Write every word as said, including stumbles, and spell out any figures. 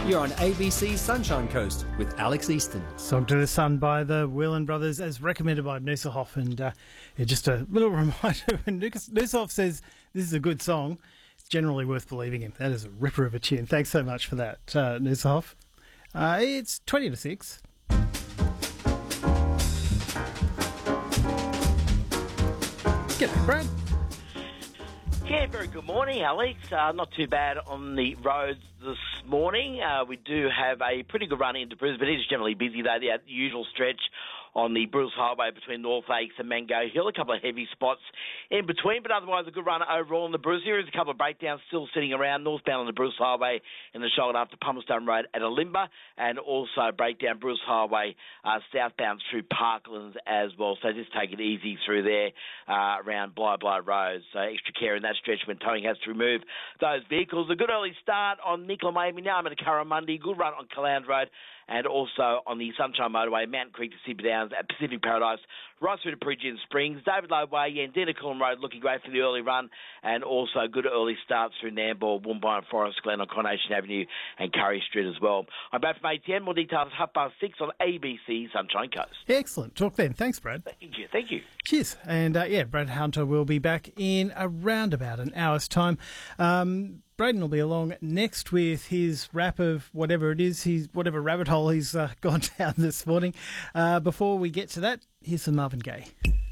You're on A B C Sunshine Coast with Alex Easton. Song to the Sun by the Whelan Brothers, as recommended by Nusselhoff. And uh, yeah, just a little reminder, when Nusselhoff says this is a good song, it's generally worth believing him. That is a ripper of a tune. Thanks so much for that, uh, Nusselhoff. Uh, it's twenty to six. G'day, Brad. Yeah, very good morning, Alex. Uh, not too bad on the roads this morning. Uh, we do have a pretty good run into Brisbane. It is generally busy, though, the usual stretch on the Bruce Highway between North Lakes and Mango Hill. A couple of heavy spots in between, but otherwise a good run overall on the Bruce. There is a couple of breakdowns still sitting around northbound on the Bruce Highway in the shoulder after Pummelston Road at Alimba, and also breakdown Bruce Highway uh, southbound through Parklands as well. So just take it easy through there uh, around Bly Bly Road. So extra care in that stretch when towing has to remove those vehicles. A good early start on Nicolamamy. Now I'm at Curramundi. Good run on Caland Road, and also on the Sunshine Motorway, Mountain Creek to Sydney Downs at Pacific Paradise, right through to Bridgeton Springs. David Low Way, yeah, and Coolum Road looking great for the early run, and also good early starts through Nambour, Woomba and Forest Glen on Coronation Avenue and Curry Street as well. I'm back from A T N. More details half past six on A B C Sunshine Coast. Excellent. Talk then. Thanks, Brad. Thank you. Thank you. Cheers. And uh, yeah, Brad Hunter will be back in around about an hour's time. Um, Braden will be along next with his wrap of whatever it is, he's whatever rabbit hole he's uh, gone down this morning. Uh, before we get to that, here's some Marvin Gaye.